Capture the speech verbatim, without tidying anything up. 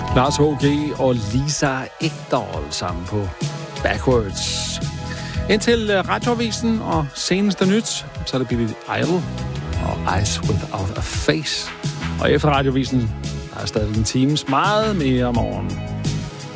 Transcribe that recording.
Lars H G og Lisa Ekdahl sammen på Backwards. Indtil Radioavisen og seneste nyt, så er det Billy Idol og Eyes Without a Face. Og efter Radioavisen, der er stadig en times meget mere om morgenen.